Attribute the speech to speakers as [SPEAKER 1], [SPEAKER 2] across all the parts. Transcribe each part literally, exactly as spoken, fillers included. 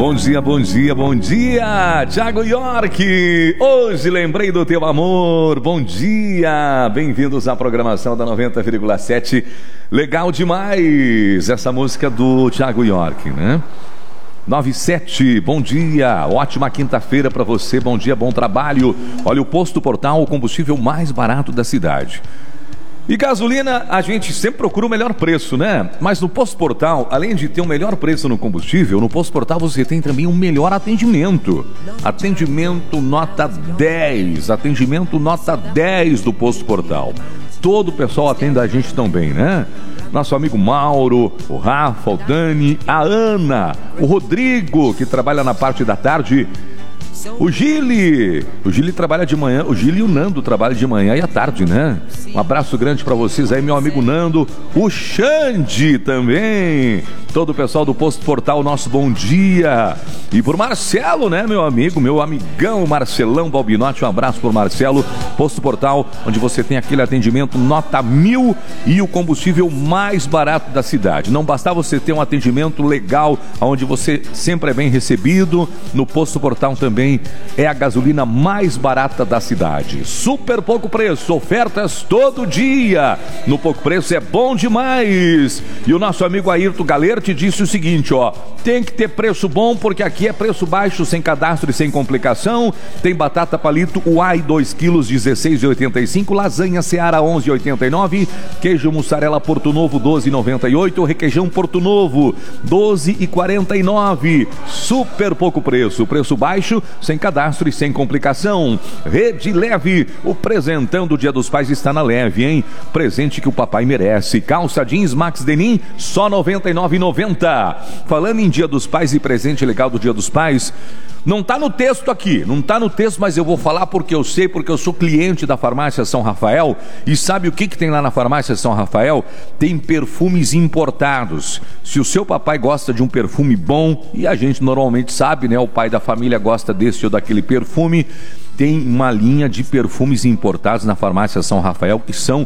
[SPEAKER 1] Bom dia, bom dia, bom dia, Thiago York. Hoje lembrei do teu amor. Bom dia, bem-vindos à programação da noventa vírgula sete. Legal demais essa música do Thiago York, né? nove sete, bom dia, ótima quinta-feira para você, bom dia, bom trabalho. Olha, o Posto Portal, o combustível mais barato da cidade. E gasolina, a gente sempre procura o melhor preço, né? Mas no Posto Portal, além de ter um melhor preço no combustível, no Posto Portal você tem também um melhor atendimento. Atendimento nota dez, atendimento nota dez do Posto Portal. Todo o pessoal atende a gente tão bem, né? Nosso amigo Mauro, o Rafa, o Dani, a Ana, o Rodrigo, que trabalha na parte da tarde, o Gili, o Gili trabalha de manhã, o Gili e o Nando trabalham de manhã e à tarde, né? Um abraço grande pra vocês aí, meu amigo Nando, o Xande também, todo o pessoal do Posto Portal, nosso bom dia. E por Marcelo, né, meu amigo, meu amigão Marcelão Balbinotti, um abraço por Marcelo. Posto Portal, onde você tem aquele atendimento nota mil e o combustível mais barato da cidade. Não basta você ter um atendimento legal, onde você sempre é bem recebido, no Posto Portal também é a gasolina mais barata da cidade. Super pouco preço, ofertas todo dia. No pouco preço é bom demais. E o nosso amigo Ayrton Galerti disse o seguinte, ó: tem que ter preço bom, porque aqui é preço baixo, sem cadastro e sem complicação. Tem batata palito Uai dois quilos, dezesseis reais e oitenta e cinco centavos. Lasanha Seara onze reais e oitenta e nove centavos. Queijo mussarela Porto Novo doze reais e noventa e oito centavos. Requeijão Porto Novo doze reais e quarenta e nove centavos. Super pouco preço, preço baixo, sem cadastro e sem complicação. Rede Leve, o presentão do Dia dos Pais está na Leve, hein? Presente que o papai merece. Calça jeans Max Denim, só noventa e nove reais e noventa centavos. Falando em Dia dos Pais e presente legal do Dia dos Pais, não tá no texto aqui, não tá no texto, mas eu vou falar porque eu sei, porque eu sou cliente da Farmácia São Rafael. E sabe o que que tem lá na Farmácia São Rafael? Tem perfumes importados. Se o seu papai gosta de um perfume bom, e a gente normalmente sabe, né? O pai da família gosta desse ou daquele perfume. Tem uma linha de perfumes importados na Farmácia São Rafael que são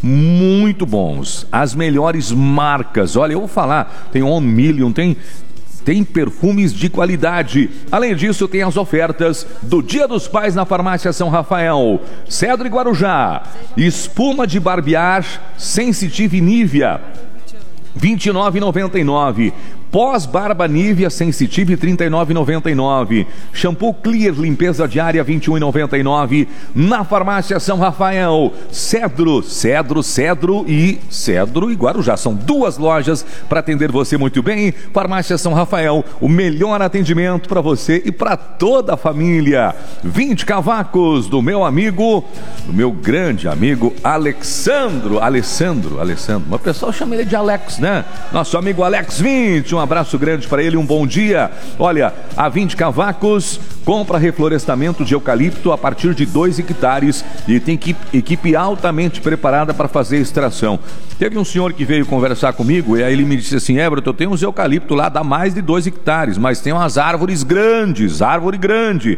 [SPEAKER 1] muito bons. As melhores marcas. Olha, eu vou falar, tem On Million, tem... Tem perfumes de qualidade. Além disso, tem as ofertas do Dia dos Pais na Farmácia São Rafael. Cedro e Guarujá, espuma de barbear Sensitive Nivea, vinte e nove reais e noventa e nove centavos. Pós-barba Nivea Sensitive, trinta e nove reais e noventa e nove centavos. Shampoo Clear limpeza diária, vinte e um reais e noventa e nove centavos. Na Farmácia São Rafael. Cedro, Cedro, Cedro e Cedro e Guarujá. São duas lojas para atender você muito bem. Farmácia São Rafael, o melhor atendimento para você e para toda a família. vinte cavacos do meu amigo, do meu grande amigo Alexandro. Alessandro, Alessandro. Mas o pessoal chama ele de Alex, né? Nosso amigo Alex vinte, um abraço grande para ele, um bom dia. Olha, a vinte cavacos compra reflorestamento de eucalipto a partir de dois hectares e tem equipe, equipe altamente preparada para fazer extração. Teve um senhor que veio conversar comigo e aí ele me disse assim: Everton, eu tenho uns eucalipto lá, dá mais de dois hectares, mas tem umas árvores grandes, árvore grande.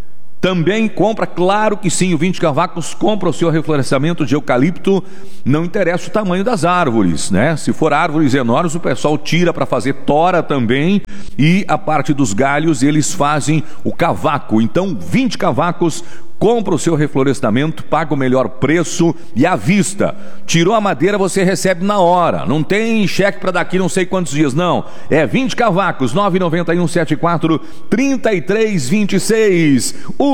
[SPEAKER 1] Também compra, claro que sim, o vinte cavacos compra o seu reflorestamento de eucalipto, não interessa o tamanho das árvores, né? Se for árvores enormes, o pessoal tira para fazer tora também, e a parte dos galhos eles fazem o cavaco. Então, vinte cavacos, compra o seu reflorestamento, paga o melhor preço e à vista. Tirou a madeira, você recebe na hora. Não tem cheque para daqui não sei quantos dias, não. É vinte cavacos, nove nove um sete quatro três três dois seis.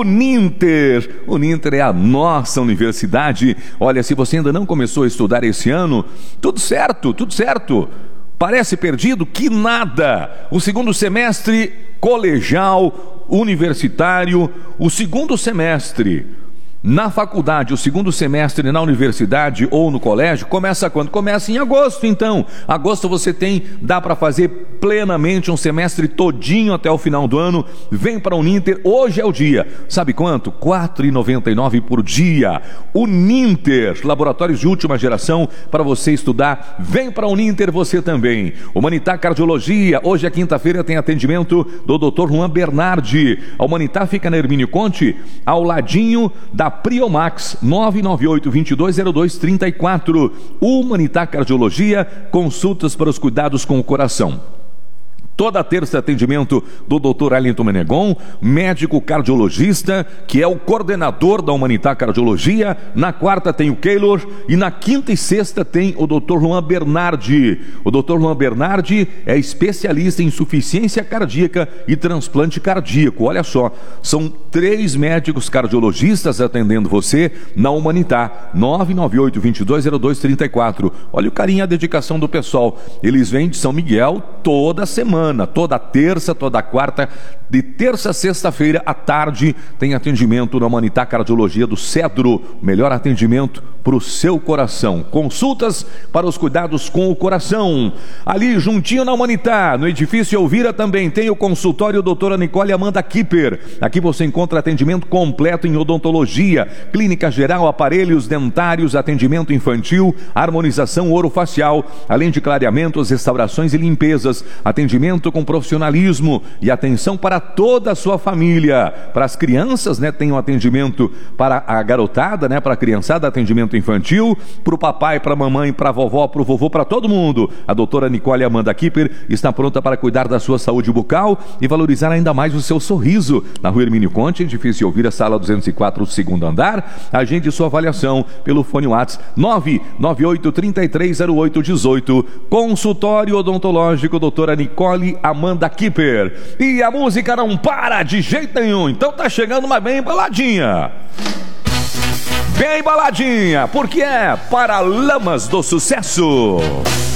[SPEAKER 1] Uninter. Uninter é a nossa universidade. Olha, se você ainda não começou a estudar esse ano, tudo certo, tudo certo. Parece perdido? Que nada! O segundo semestre colegial, universitário, o segundo semestre na faculdade, o segundo semestre na universidade ou no colégio, começa quando? Começa em agosto, então. Agosto você tem, dá para fazer plenamente um semestre todinho até o final do ano. Vem para a Uninter, hoje é o dia. Sabe quanto? quatro reais e noventa e nove centavos por dia. Uninter, laboratórios de última geração para você estudar. Vem para a Uninter você também. Humanitar Cardiologia, hoje é quinta-feira, tem atendimento do doutor Juan Bernardi. A Humanitar fica na Hermínio Conte, ao ladinho da Priomax, nove nove oito, dois dois zero dois, três quatro. Humanitar Cardiologia, consultas para os cuidados com o coração. Toda terça atendimento do doutor Arlington Menegon, médico cardiologista, que é o coordenador da Humanitar Cardiologia. Na quarta tem o Keylor e na quinta e sexta tem o doutor Luan Bernardi. O doutor Luan Bernardi é especialista em insuficiência cardíaca e transplante cardíaco. Olha só, são três médicos cardiologistas atendendo você na Humanitar. nove nove oito, dois dois zero dois, três quatro. Olha o carinho e a dedicação do pessoal. Eles vêm de São Miguel toda semana. Toda terça, toda quarta, de terça a sexta-feira à tarde, tem atendimento na Humanitar Cardiologia do Cedro. Melhor atendimento para o seu coração. Consultas para os cuidados com o coração. Ali, juntinho na Humanitar, no edifício Elvira, também tem o consultório doutora Nicole Amanda Kipper. Aqui você encontra atendimento completo em odontologia, clínica geral, aparelhos dentários, atendimento infantil, harmonização orofacial, além de clareamentos, restaurações e limpezas. Atendimento com profissionalismo e atenção para toda a sua família. Para as crianças, né, tem um atendimento para a garotada, né, para a criançada, atendimento infantil, para o papai, para a mamãe, para a vovó, para o vovô, para todo mundo. A doutora Nicole Amanda Kipper está pronta para cuidar da sua saúde bucal e valorizar ainda mais o seu sorriso. Na rua Hermínio Conte, edifício Elvira, sala duzentos e quatro, segundo andar. Agende sua avaliação pelo fone WhatsApp nove nove oito, três três zero oito, um oito. Consultório odontológico doutora Nicole Amanda Kipper. E a música não para de jeito nenhum, então tá chegando uma bem embaladinha. Bem embaladinha, porque é Paralamas do Sucesso.